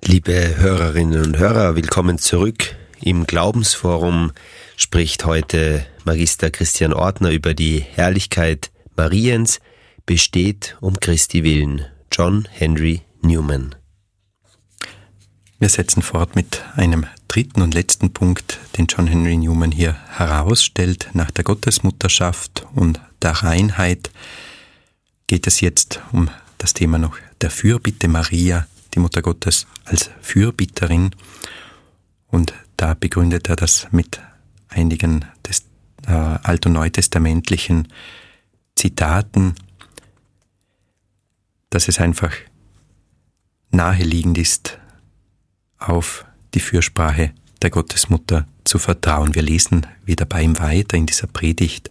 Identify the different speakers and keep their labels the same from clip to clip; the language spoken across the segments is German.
Speaker 1: Liebe Hörerinnen und Hörer, willkommen zurück. Im Glaubensforum spricht heute Magister Christian Ortner über die Herrlichkeit Mariens, besteht um Christi willen. John Henry Newman.
Speaker 2: Wir setzen fort mit einem dritten und letzten Punkt, den John Henry Newman hier herausstellt. Nach der Gottesmutterschaft und der Reinheit geht es jetzt um das Thema noch der Fürbitte Maria, die Mutter Gottes als Fürbitterin. Und da begründet er das mit einigen alt- und neutestamentlichen Zitaten, dass es einfach naheliegend ist, auf die Fürsprache der Gottesmutter zu vertrauen. Wir lesen wieder bei ihm weiter in dieser Predigt.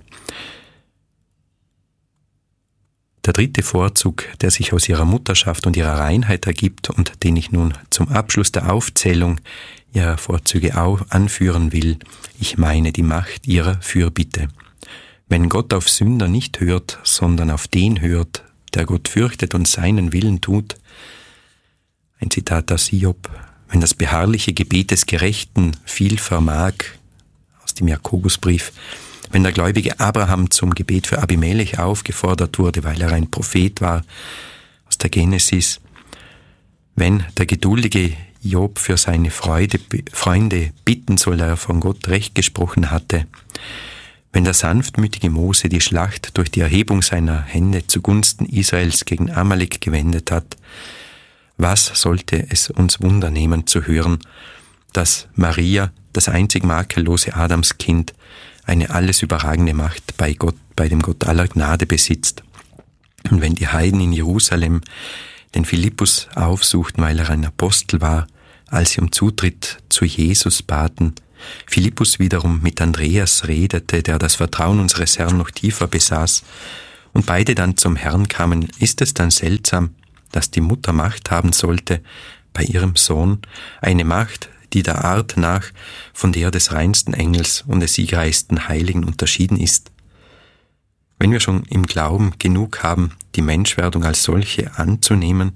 Speaker 2: Der dritte Vorzug, der sich aus ihrer Mutterschaft und ihrer Reinheit ergibt und den ich nun zum Abschluss der Aufzählung ihrer Vorzüge anführen will, ich meine die Macht ihrer Fürbitte. Wenn Gott auf Sünder nicht hört, sondern auf den hört, der Gott fürchtet und seinen Willen tut, ein Zitat aus Hiob, wenn das beharrliche Gebet des Gerechten viel vermag, aus dem Jakobusbrief, wenn der gläubige Abraham zum Gebet für Abimelech aufgefordert wurde, weil er ein Prophet war, aus der Genesis, wenn der geduldige Job für seine Freunde bitten soll, er von Gott Recht gesprochen hatte, wenn der sanftmütige Mose die Schlacht durch die Erhebung seiner Hände zugunsten Israels gegen Amalek gewendet hat, was sollte es uns Wunder nehmen zu hören, dass Maria, das einzig makellose Adamskind, eine alles überragende Macht bei Gott, bei dem Gott aller Gnade besitzt. Und wenn die Heiden in Jerusalem den Philippus aufsuchten, weil er ein Apostel war, als sie um Zutritt zu Jesus baten, Philippus wiederum mit Andreas redete, der das Vertrauen unseres Herrn noch tiefer besaß, und beide dann zum Herrn kamen, ist es dann seltsam, dass die Mutter Macht haben sollte bei ihrem Sohn, eine Macht, die der Art nach von der des reinsten Engels und des siegreichsten Heiligen unterschieden ist. Wenn wir schon im Glauben genug haben, die Menschwerdung als solche anzunehmen,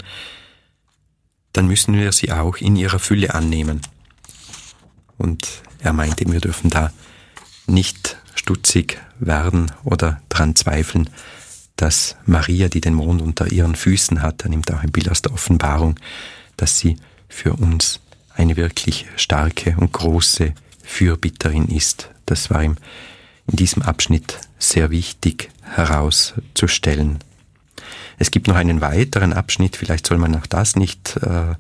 Speaker 2: dann müssen wir sie auch in ihrer Fülle annehmen. Und er meinte, wir dürfen da nicht stutzig werden oder daran zweifeln, dass Maria, die den Mond unter ihren Füßen hat, er nimmt auch ein Bild aus der Offenbarung, dass sie für uns eine wirklich starke und große Fürbitterin ist. Das war ihm in diesem Abschnitt sehr wichtig herauszustellen. Es gibt noch einen weiteren Abschnitt, vielleicht soll man auch das nicht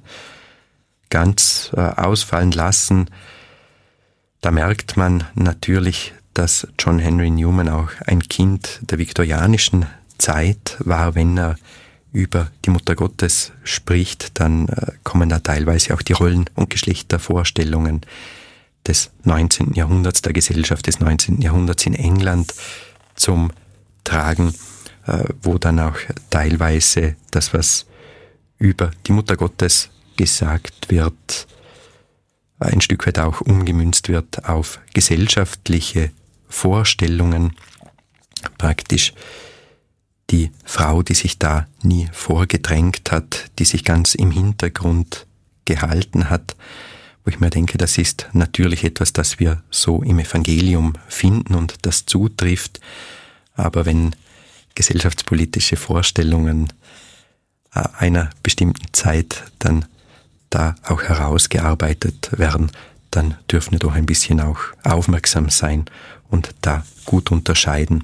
Speaker 2: ganz ausfallen lassen. Da merkt man natürlich, dass John Henry Newman auch ein Kind der viktorianischen Zeit war. Wenn er über die Mutter Gottes spricht, dann kommen da teilweise auch die Rollen- und Geschlechtervorstellungen des 19. Jahrhunderts, der Gesellschaft des 19. Jahrhunderts in England zum Tragen, wo dann auch teilweise das, was über die Mutter Gottes gesagt wird, ein Stück weit auch umgemünzt wird auf gesellschaftliche Vorstellungen, praktisch die Frau, die sich da nie vorgedrängt hat, die sich ganz im Hintergrund gehalten hat, wo ich mir denke, das ist natürlich etwas, das wir so im Evangelium finden und das zutrifft, aber wenn gesellschaftspolitische Vorstellungen einer bestimmten Zeit dann da auch herausgearbeitet werden, dann dürfen wir doch ein bisschen auch aufmerksam sein und da gut unterscheiden.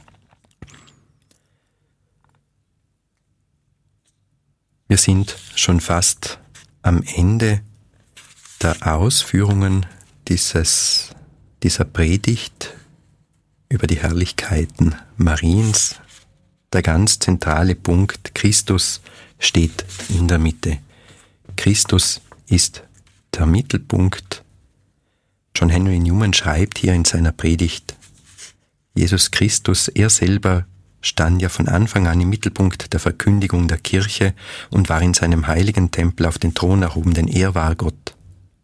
Speaker 2: Wir sind schon fast am Ende der Ausführungen dieser Predigt über die Herrlichkeiten Mariens. Der ganz zentrale Punkt, Christus steht in der Mitte. Christus ist der Mittelpunkt. John Henry Newman schreibt hier in seiner Predigt, Jesus Christus, er selber stand ja von Anfang an im Mittelpunkt der Verkündigung der Kirche und war in seinem heiligen Tempel auf den Thron erhoben, denn er war Gott.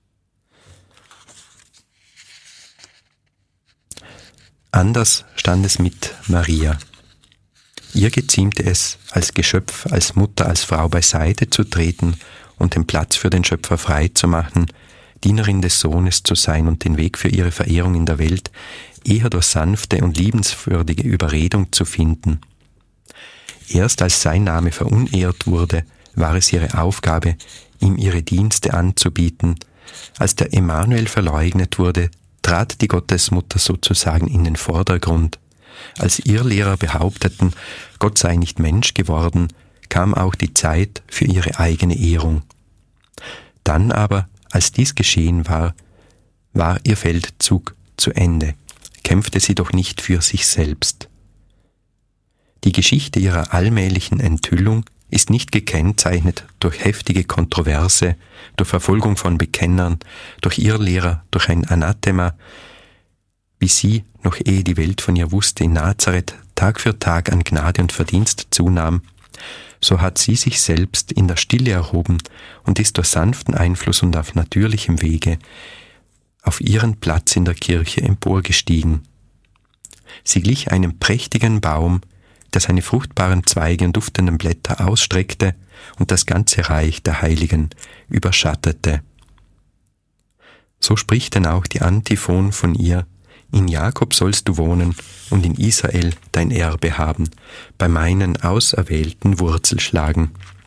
Speaker 2: Anders stand es mit Maria. Ihr geziemte es, als Geschöpf, als Mutter, als Frau beiseite zu treten und den Platz für den Schöpfer frei zu machen, Dienerin des Sohnes zu sein und den Weg für ihre Verehrung in der Welt eher durch sanfte und liebenswürdige Überredung zu finden. Erst als sein Name verunehrt wurde, war es ihre Aufgabe, ihm ihre Dienste anzubieten. Als der Emmanuel verleugnet wurde, trat die Gottesmutter sozusagen in den Vordergrund. Als Irrlehrer behaupteten, Gott sei nicht Mensch geworden, kam auch die Zeit für ihre eigene Ehrung. Dann aber, als dies geschehen war, war ihr Feldzug zu Ende, kämpfte sie doch nicht für sich selbst. Die Geschichte ihrer allmählichen Enthüllung ist nicht gekennzeichnet durch heftige Kontroverse, durch Verfolgung von Bekennern, durch Irrlehrer, durch ein Anathema, wie sie, noch ehe die Welt von ihr wusste, in Nazareth Tag für Tag an Gnade und Verdienst zunahm, so hat sie sich selbst in der Stille erhoben und ist durch sanften Einfluss und auf natürlichem Wege auf ihren Platz in der Kirche emporgestiegen. Sie glich einem prächtigen Baum, der seine fruchtbaren Zweige und duftenden Blätter ausstreckte und das ganze Reich der Heiligen überschattete. So spricht denn auch die Antiphon von ihr: In Jakob sollst du wohnen und in Israel dein Erbe haben, bei meinen Auserwählten Wurzel schlagen.